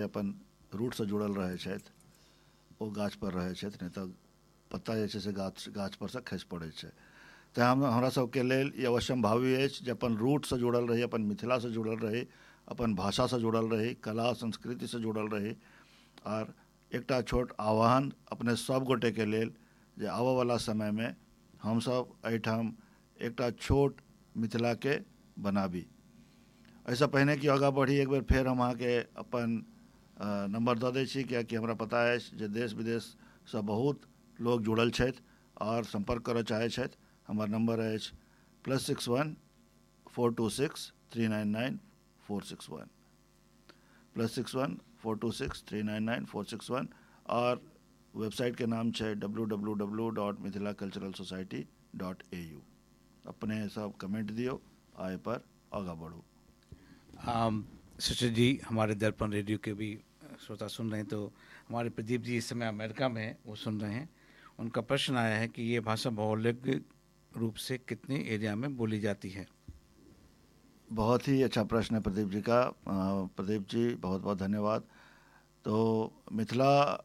अपन root से जुड़ल रहे छथि ओ गाछ पर रहे छथि, नहीं तो पत्ता जे छै से गाछ पर से खसि पड़ै छै। तेँ हमरा सबके लेल ई अवश्यम्भावी अछि जे अपन रूट से जुड़ल रही, अपन मिथिला से जुड़ल रही, अपन भाषा से जुड़ल रही, कला संस्कृति से जुड़ल रही। और एकटा छोट आह्वान अपने सब गोटे के लेल जे आबऽ वाला समय में हम सब एहिठाम एकटा छोट मिथिला के बनाबी। ऐसा पहिने कि आगाँ बढ़ी, एक बेर फेर हम अहाँके अपन नंबर दऽ दै छी, कियाकि हमरा पता अछि जे देश विदेश से बहुत लोग जुड़ल छथि और संपर्क करऽ चाहै छथि। हमर नंबर अछि +61 426 399 461, +61 426 399 461। और वेबसाइट के नाम है www.mithilaculturalsociety.au। अपने सब कमेंट दियो, आए पर आगा बढ़ो। सुशील जी, हमारे दर्पण रेडियो के भी श्रोता सुन रहे हैं, तो हमारे प्रदीप जी इस समय अमेरिका में हैं, वो सुन रहे हैं। उनका प्रश्न आया है कि ये भाषा भौगोलिक रूप से कितने एरिया में बोली जाती है? बहुत ही अच्छा प्रश्न है प्रदीप जी का। प्रदीप जी बहुत बहुत धन्यवाद। तो मिथिला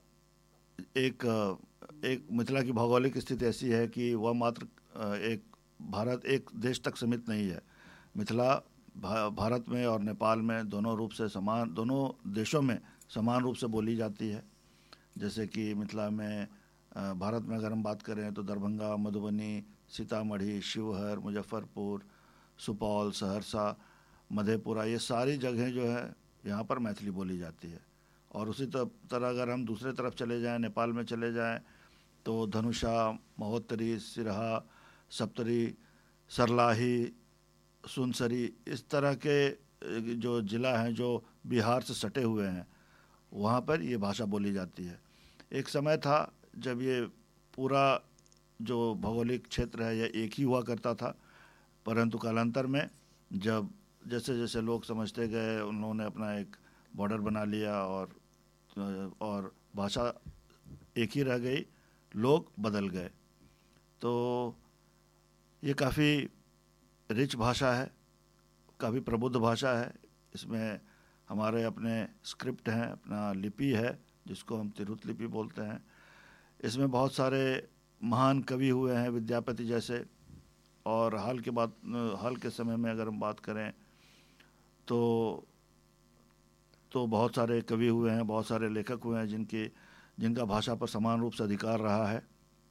एक मिथिला की भौगोलिक स्थिति ऐसी है कि वह मात्र एक भारत एक देश तक सीमित नहीं है। मिथिला भारत में और नेपाल में दोनों देशों में समान रूप से बोली जाती है। जैसे कि मिथिला में भारत में अगर हम बात करें तो दरभंगा, मधुबनी, सीतामढ़ी, शिवहर, मुजफ्फरपुर, सुपौल, सहरसा, मधेपुरा, ये सारी जगहें जो है यहाँ पर मैथिली बोली जाती है। और उसी तरह अगर हम दूसरे तरफ चले जाएं, नेपाल में चले जाएं, तो धनुषा, महोत्तरी, सिरहा, सप्तरी, सरलाही, सुनसरी, इस तरह के जो ज़िला हैं जो बिहार से सटे हुए हैं, वहाँ पर ये भाषा बोली जाती है। एक समय था जब ये पूरा जो भौगोलिक क्षेत्र है यह एक ही हुआ करता था, परंतु कालांतर में जब जैसे जैसे लोग समझते गए, उन्होंने अपना एक बॉर्डर बना लिया और भाषा एक ही रह गई, लोग बदल गए। तो ये काफ़ी रिच भाषा है, काफ़ी प्रबुद्ध भाषा है। इसमें हमारे अपने स्क्रिप्ट हैं, अपना लिपि है जिसको हम तिरहुत लिपि बोलते हैं। इसमें बहुत सारे महान कवि हुए हैं, विद्यापति जैसे। और हाल के समय में अगर हम बात करें तो बहुत सारे कवि हुए हैं, बहुत सारे लेखक हुए हैं जिनका भाषा पर समान रूप से अधिकार रहा है।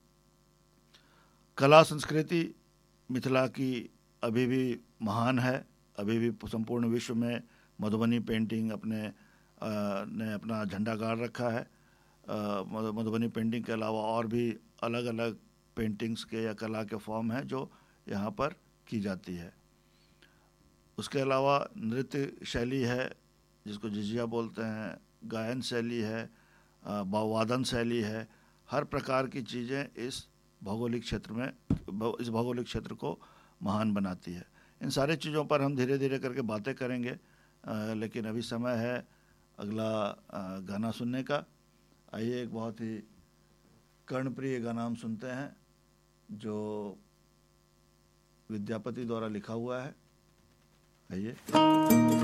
कला संस्कृति मिथिला की अभी भी महान है। अभी भी संपूर्ण विश्व में मधुबनी पेंटिंग ने अपना झंडा गाड़ रखा है। मधुबनी पेंटिंग के अलावा और भी अलग अलग पेंटिंग्स के या कला के फॉर्म हैं जो यहाँ पर की जाती है। उसके अलावा नृत्य शैली है जिसको जिजिया बोलते हैं, गायन शैली है, वादन शैली है। हर प्रकार की चीज़ें इस भौगोलिक क्षेत्र को महान बनाती है। इन सारी चीज़ों पर हम धीरे धीरे करके बातें करेंगे, लेकिन अभी समय है अगला गाना सुनने का। आइए एक बहुत ही कर्णप्रिय गाना हम सुनते हैं जो विद्यापति द्वारा लिखा हुआ है। आइए।